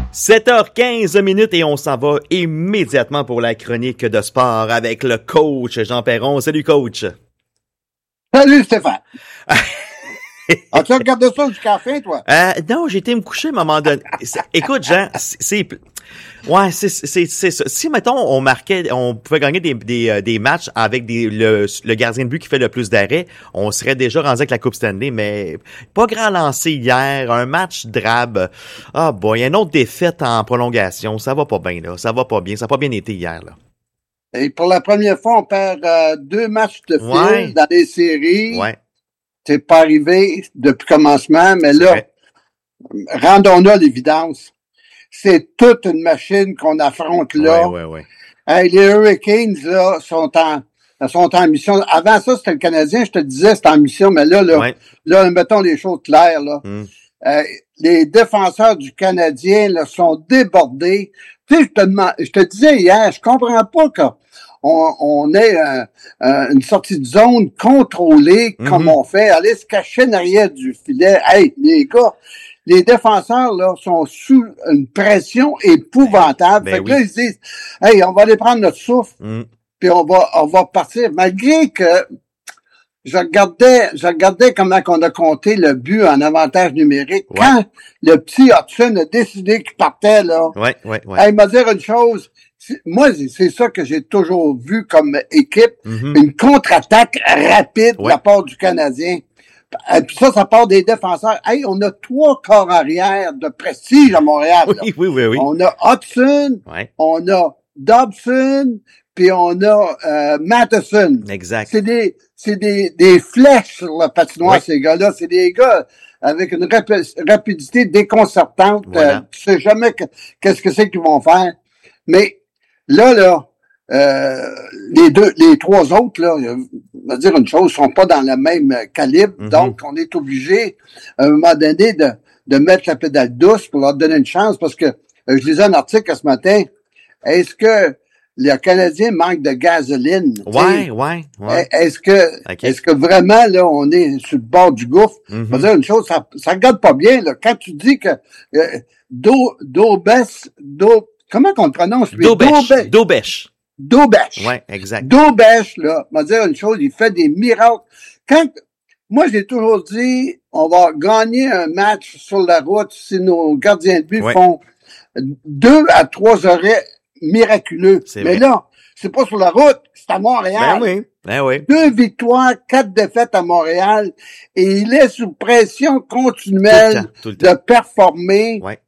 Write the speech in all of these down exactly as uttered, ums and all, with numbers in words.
sept heures quinze minutes et on s'en va immédiatement pour la chronique de sport avec le coach Jean Perron. Salut coach. Salut Stéphane. As-tu regardé ça jusqu'à la fin, toi? Euh, non, j'ai été me coucher à un moment donné. Écoute, Jean, c'est... Ouais, c'est c'est c'est ça. Si, mettons, on marquait, on pouvait gagner des des, des matchs avec des le, le gardien de but qui fait le plus d'arrêts, on serait déjà rendu avec la Coupe Stanley, mais pas grand lancé hier, un match drabe. Ah boy, une autre défaite en prolongation, ça va pas bien, là. Ça va pas bien, ça a pas bien été hier, là. Et pour la première fois, on perd euh, deux matchs de fil ouais. dans des séries. Ouais. C'est pas arrivé depuis le commencement, mais là, vrai. rendons-nous à l'évidence. C'est toute une machine qu'on affronte là. Ouais, ouais, ouais. Hey, les Hurricanes, là, sont en, sont en mission. Avant ça, c'était le Canadien, je te disais, c'était en mission, mais là, là, ouais. là, mettons les choses claires, là. Mm. Euh, les défenseurs du Canadien, là, sont débordés. Tu sais, je te demande, je te disais hier, je comprends pas qu'on on ait un, un, une sortie de zone contrôlée mm-hmm. comme on fait, aller se cacher derrière du filet. Hey, les gars, les défenseurs, là, sont sous une pression épouvantable. Ben, fait que oui. là, ils se disent, hey, on va aller prendre notre souffle, mm. puis on va, on va partir. Malgré que je regardais, je regardais comment on a compté le but en avantage numérique. Ouais. Quand le petit Hudson a décidé qu'il partait, là, ouais, ouais, ouais. hey, il m'a dit une chose. Moi, c'est ça que j'ai toujours vu comme équipe, mm-hmm. une contre-attaque rapide ouais. de la part du Canadien. Et puis ça, ça part des défenseurs. Hey, on a trois corps arrière de prestige à Montréal. Oui, là. oui, oui, oui. On a Hudson, ouais. on a Dobson, puis on a euh, Matheson. Exact. C'est des, c'est des, des flèches sur la patinoire, ouais. ces gars-là. C'est des gars avec une rapi- rapidité déconcertante. Voilà. Euh, tu sais jamais que, qu'est-ce que c'est qu'ils vont faire. Mais là, là, euh, les deux, les trois autres, là, je vais dire une chose, sont pas dans le même calibre. Mm-hmm. Donc, on est obligé, à un moment donné, de, de mettre la pédale douce pour leur donner une chance parce que, euh, je lisais un article ce matin. Est-ce que le Canadien manque de gasoline? Ouais, ouais, ouais. Est-ce que, okay. est-ce que vraiment, là, on est sur le bord du gouffre? Mm-hmm. Je vais dire une chose, ça, ça regarde pas bien, là. Quand tu dis que, euh, Do, Dobes, Do, comment qu'on le prononce, lui? Dobèche. Dobèche. Dobèche. Ouais, exact. Dobèche, là, on va dire une chose, il fait des miracles. Quand, moi, j'ai toujours dit, on va gagner un match sur la route si nos gardiens de but ouais. font deux à trois arrêts miraculeux. C'est Mais vrai. Là, c'est pas sur la route, c'est à Montréal. Ben oui, ben oui. Deux victoires, quatre défaites à Montréal, et il est sous pression continuelle tout le temps, tout le temps. de performer. Ouais.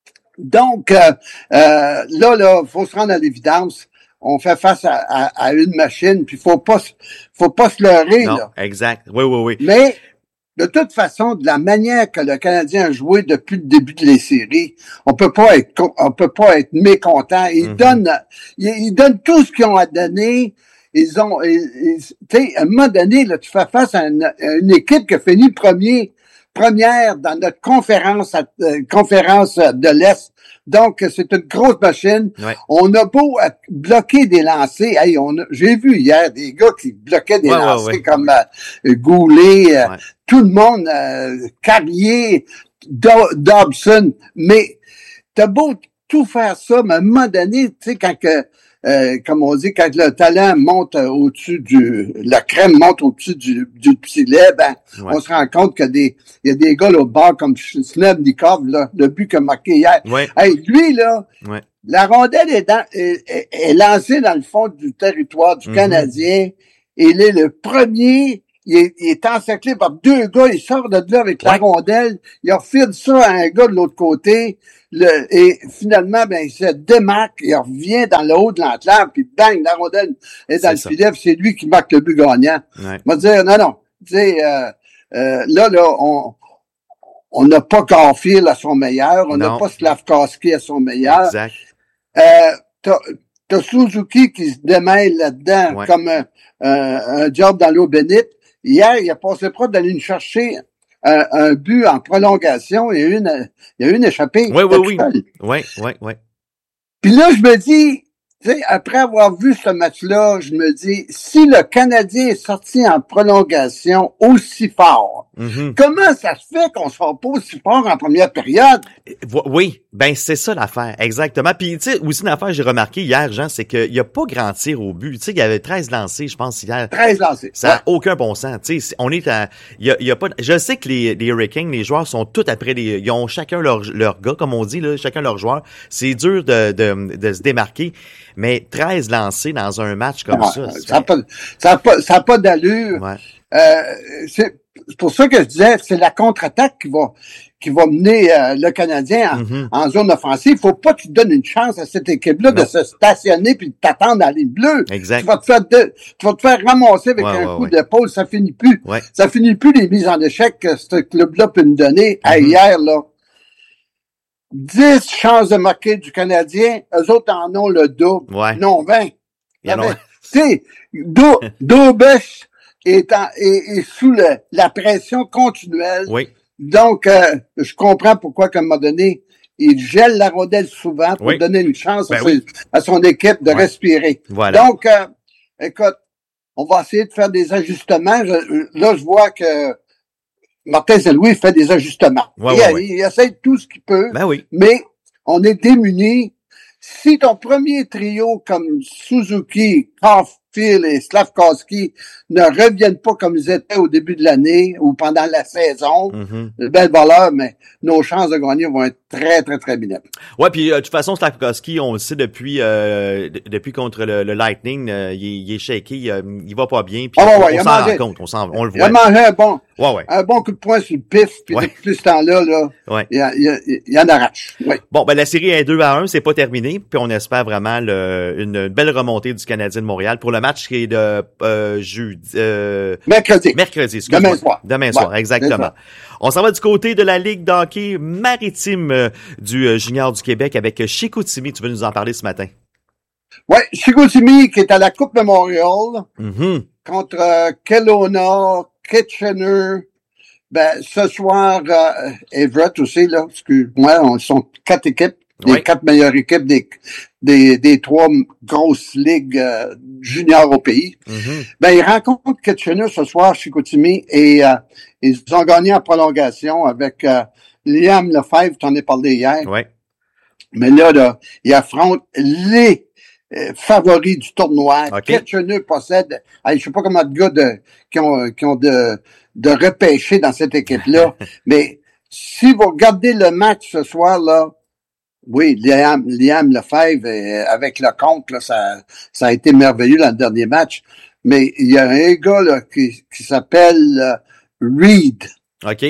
Donc, euh, euh, là, là, faut se rendre à l'évidence. On fait face à, à, à une machine, puis faut pas, faut pas se leurrer, non, là. Exact. Oui, oui, oui. Mais, de toute façon, de la manière que le Canadien a joué depuis le début de les séries, on peut pas être, on peut pas être mécontent. Ils mm-hmm. donnent, ils, ils donnent tout ce qu'ils ont à donner. Ils ont, tu sais, à un moment donné, là, tu fais face à une, à une équipe qui a fini premier, première dans notre conférence, euh, conférence de l'Est. Donc, c'est une grosse machine. Ouais. On a beau bloquer des lancers. Hey, on a, j'ai vu hier des gars qui bloquaient des ouais, lancers ouais, ouais. comme euh, Goulet, euh, ouais. tout le monde, euh, Carrier, Do- Dobson. Mais t'as beau tout faire ça, mais à un moment donné, tu sais, quand que, euh, comme on dit, quand le talent monte euh, au-dessus du, la crème monte au-dessus du, du petit lait, ben, ouais. on se rend compte qu'il y a des, il y a des gars là au bord comme Slebnikov, là, le but qu'il a marqué hier. Ouais. Hey, lui, là, ouais. la rondelle est, dans, est, est, est lancée dans le fond du territoire du mm-hmm. Canadien. Et il est le premier. Il est, il est encerclé par deux gars. Il sort de là avec ouais. la rondelle. Il refile ça à un gars de l'autre côté. Le, et finalement, ben, il se démarque. Il revient dans le haut de l'enclave. Puis bang, la rondelle est dans c'est le filet. C'est lui qui marque le but gagnant. Ouais. On va dire, non, non. Tu sais, euh, euh, là, là, on... On n'a pas Caulfield à son meilleur. On n'a pas Slavkovski à son meilleur. Exact. Euh, t'as, t'as Suzuki qui se démêle là-dedans ouais. comme un, un, un job dans l'eau bénite. Hier, il a passé proche d'aller nous chercher un, un but en prolongation et une, il y a une échappée. Oui, oui, oui. Oui, oui, oui. Puis là, je me dis, tu sais, après avoir vu ce match-là, je me dis, si le Canadien est sorti en prolongation aussi fort, Mm-hmm. Comment ça se fait qu'on soit pas aussi fort en première période? Oui, ben c'est ça l'affaire, exactement. Puis tu sais, aussi une affaire que j'ai remarqué hier, Jean, c'est qu'il y a pas grand tir au but. Tu sais, il y avait treize lancés, je pense, hier. treize lancés. Ça n'a ouais. aucun bon sens. Tu sais, on est à, il y a, il y a pas, je sais que les, les Hurricanes, les joueurs sont tous après les, ils ont chacun leur, leur gars, comme on dit, là, chacun leur joueur. C'est dur de, de, de se démarquer. Mais treize lancés dans un match comme non, ça. Ça n'a pas, ça a pas, ça a pas d'allure. Ouais. Euh, c'est pour ça que je disais, c'est la contre-attaque qui va, qui va mener euh, le Canadien en, mm-hmm. en zone offensive. Faut pas que tu donnes une chance à cette équipe-là non. de se stationner puis de t'attendre à la ligne bleue. Exact. Tu vas te faire, de, tu vas te faire ramasser avec ouais, un ouais, coup ouais. d'épaule, ça finit plus. Ouais. Ça finit plus les mises en échec que ce club-là peut nous donner. Mm-hmm. À hier, là, dix chances de marquer du Canadien, eux autres en ont le double. Ouais. Non, vingt. Tu sais, Daubèche est, en, est, est sous le, la pression continuelle. Oui. Donc, euh, je comprends pourquoi, comme un moment donné, il gèle la rondelle souvent pour oui. donner une chance ben à, ses, oui. à son équipe de ouais. respirer. Voilà. Donc, euh, écoute, on va essayer de faire des ajustements. Je, là, je vois que Martin Saint-Louis fait des ajustements. Ouais, il, ouais, ouais. il essaie tout ce qu'il peut, ben oui. mais on est démunis. Si ton premier trio comme Suzuki, Caulfield et Slafkowski ne reviennent pas comme ils étaient au début de l'année ou pendant la saison, mm-hmm. belle valeur, mais nos chances de gagner vont être très, très, très bénéfiques. Ouais, puis euh, de toute façon, Slafkowski, on le sait depuis euh, d- depuis contre le, le Lightning, euh, il, il est shaky, euh, il va pas bien, puis ah, ouais, on, ouais, on s'en rend compte, on, s'en, on le voit. Il a mangé un bon, ouais, ouais. un bon coup de poing sur le pif, puis ouais. depuis ce temps-là, là, ouais. il, il, il en arrache. Ouais. Bon, ben la série est deux à un, c'est pas terminé, puis on espère vraiment le, une belle remontée du Canadien de Montréal pour le match qui est de euh, jeudi, euh, mercredi. Mercredi, excuse-moi. Demain soir. Demain soir, ouais, exactement. Soir. On s'en va du côté de la Ligue d'hockey maritime euh, du euh, Junior du Québec avec Chicoutimi. Tu veux nous en parler ce matin? Ouais, Chicoutimi qui est à la Coupe Memorial mm-hmm. contre euh, Kelowna, Kitchener. Ben, ce soir, euh, Everett aussi, là, excuse-moi, on sont quatre équipes, les oui. quatre meilleures équipes des, des, des trois grosses ligues euh, juniors au pays. Mm-hmm. Ben, ils rencontrent Kitchener ce soir, Chicoutimi, et euh, ils ont gagné en prolongation avec euh, Liam Lefebvre, t'en ai parlé hier. Oui. Mais là, là, ils affrontent les euh, favoris du tournoi. Okay. Kitchener possède, je sais pas comment de gars de, qui ont, qui ont de, de repêcher dans cette équipe-là. Mais si vous regardez le match ce soir-là, oui, Liam, Liam Lefebvre, euh, avec le compte, là, ça, ça a été merveilleux dans le dernier match. Mais il y a un gars là, qui, qui s'appelle euh, Reed. OK.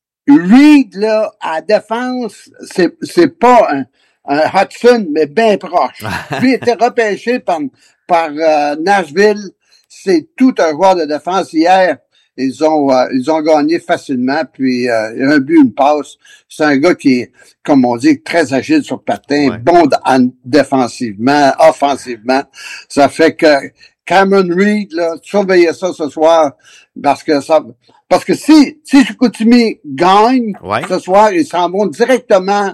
Reed, là, à défense, c'est, c'est pas un, un Hudson, mais bien proche. Lui était repêché par, par euh, Nashville. C'est tout un joueur de défense hier. Ils ont euh, ils ont gagné facilement, puis euh, un but, une passe. C'est un gars qui est, comme on dit, très agile sur patin, ouais. bon en, défensivement, offensivement. Ça fait que Cameron Reed, là, surveillez ça ce soir, parce que ça, parce que si si Chicoutimi gagne ouais. ce soir, ils s'en vont directement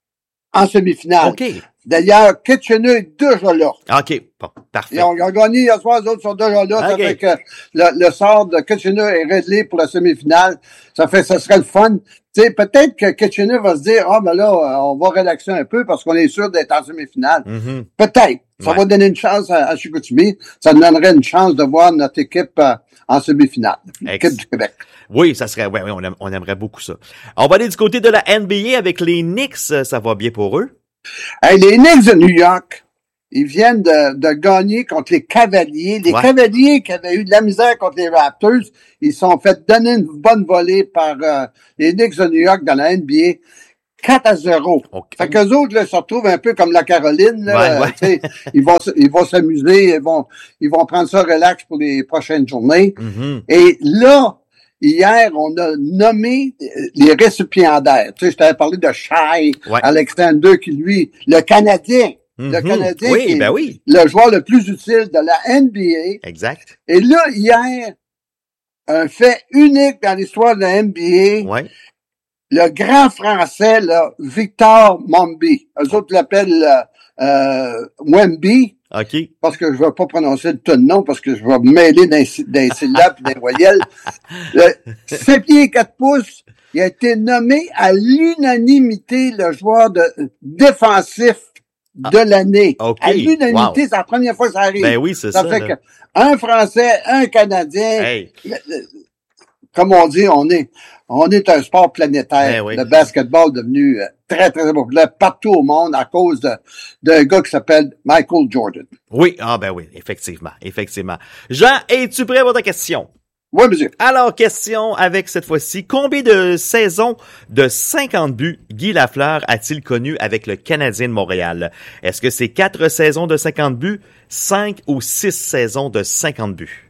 en semi-finale. Okay. D'ailleurs, Kitchener est déjà là. OK, bon, parfait. Ils ont, ils ont gagné hier soir, les autres sont déjà là. Okay. Ça fait que le, le sort de Kitchener est réglé pour la semi-finale. Ça fait ça serait le fun. Tu sais, peut-être que Kitchener va se dire, ah, ben là, on va relaxer un peu parce qu'on est sûr d'être en semi-finale. Mm-hmm. Peut-être. Ça ouais. va donner une chance à, à Chicoutimi. Ça nous donnerait une chance de voir notre équipe euh, en semi-finale. L'équipe du Québec. Oui, ça serait, ouais, ouais, on, aime, on aimerait beaucoup ça. On va aller du côté de la N B A avec les Knicks. Ça va bien pour eux? Hey, les Knicks de New York, ils viennent de, de gagner contre les Cavaliers. Les ouais. Cavaliers qui avaient eu de la misère contre les Raptors, ils sont fait donner une bonne volée par euh, les Knicks de New York dans la N B A. quatre à zéro. Okay. Fait qu'eux autres, là, se retrouvent un peu comme la Caroline, là. Ouais, ouais. Ils vont, ils vont s'amuser, ils vont, ils vont prendre ça relax pour les prochaines journées. Mm-hmm. Et là, hier, on a nommé les récipiendaires. Tu sais, je t'avais parlé de Shai ouais. Alexander, qui lui, le Canadien, mm-hmm. le Canadien, oui, qui ben est oui. le joueur le plus utile de la N B A. Exact. Et là, hier, un fait unique dans l'histoire de la N B A. Ouais. Le grand français, là, Victor Mombi. Eux autres l'appellent euh, Wemby. OK. Parce que je vais pas prononcer tout le nom, parce que je vais me mêler d'un d'un syllabe et d'un voyelle. sept pieds et quatre pouces, il a été nommé à l'unanimité le joueur de défensif de ah, l'année. Okay. À l'unanimité, wow. C'est la première fois que ça arrive. Ben oui, c'est ça. Ça fait là. que un Français, un Canadien, hey. comme on dit, on est on est un sport planétaire. Ben oui. Le basketball est devenu très, très populaire partout au monde à cause de d'un gars qui s'appelle Michael Jordan. Oui, ah ben oui, effectivement, effectivement. Jean, es-tu prêt pour ta question? Oui, monsieur. Alors, question avec cette fois-ci. Combien de saisons de cinquante buts Guy Lafleur a-t-il connu avec le Canadien de Montréal? Est-ce que c'est quatre saisons de cinquante buts, cinq ou six saisons de cinquante buts?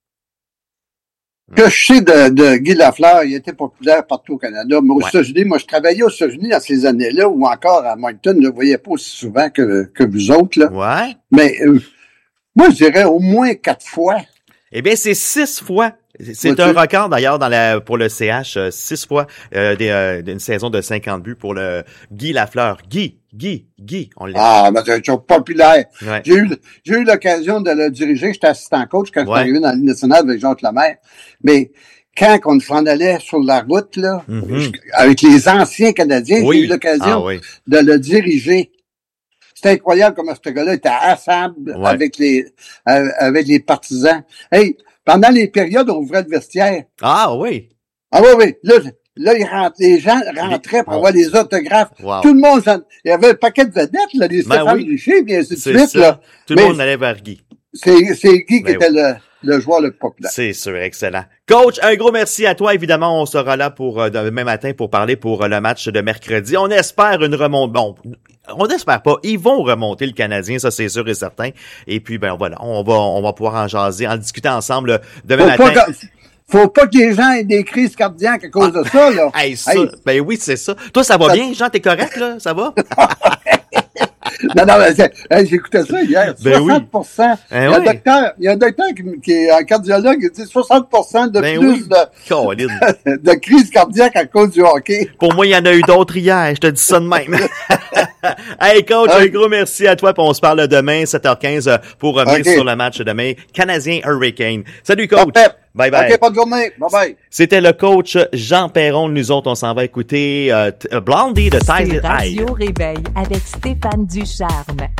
Que je sais de, de Guy Lafleur, il était populaire partout au Canada. Mais aux ouais. États-Unis, moi, je travaillais aux États-Unis dans ces années-là, ou encore à Moncton, je ne le voyais pas aussi souvent que, que vous autres, là. Ouais. Mais, euh, moi, je dirais au moins quatre fois. Eh bien, c'est six fois. C'est un record d'ailleurs dans la pour le C H, euh, six fois euh, des, euh, d'une saison de cinquante buts pour le Guy Lafleur. Guy, Guy, Guy, on l'a. Ah, mais c'est un job populaire. Ouais. J'ai eu j'ai eu l'occasion de le diriger. J'étais assistant coach quand ouais. je suis arrivé dans la Ligue nationale avec Jacques Lemaire. Mais quand on s'en allait sur la route là, mm-hmm. avec les anciens Canadiens, oui. j'ai eu l'occasion ah, oui. de le diriger. C'est incroyable comment ce gars-là était affable ouais. avec les euh, avec les partisans. Hey, pendant les périodes où on ouvrait le vestiaire. Ah oui. Ah oui, oui. Là, là ils rentrent, les gens rentraient pour oh. avoir des autographes. Wow. Tout le monde, il y avait un paquet de vedettes, là, les ben Stéphane oui. Richer, bien ainsi de suite. Ça. Là. Tout le Mais monde allait vers Guy. C'est, c'est Guy ben qui oui. était le, le joueur le plus populaire. C'est sûr, excellent. Coach, un gros merci à toi. Évidemment, on sera là pour euh, demain matin pour parler pour euh, le match de mercredi. On espère une remontée. Bon, on n'espère pas. Ils vont remonter le Canadien, ça c'est sûr et certain. Et puis, ben voilà, on va on va pouvoir en jaser, en discuter ensemble demain faut matin. Pas que, faut pas que les gens aient des crises cardiaques à cause ah. de ça, là. Hey, ça, hey. Ben oui, c'est ça. Toi, ça va ça... bien, Jean? T'es correct, là? Ça va? Non, non, mais hey, j'écoutais ça hier. Ben soixante pour cent. Oui. Ben il, y a oui. un docteur, il y a un docteur qui, qui est un cardiologue, il dit soixante pour cent de ben plus oui. de, de crise cardiaque à cause du hockey. Pour moi, il y en a eu d'autres hier. Je te dis ça de même. Hey, coach, okay. Un gros merci à toi. Puis on se parle demain, sept heures quinze, pour revenir okay. sur le match de demain. Canadien Hurricane. Salut, coach. Parfait. Bye bye. OK, bonne journée. Bye bye. C'était le coach Jean Perron. Nous autres, on s'en va écouter euh, Blondie de Tyler Hyde. Radio Réveil avec Stéphane Ducharme.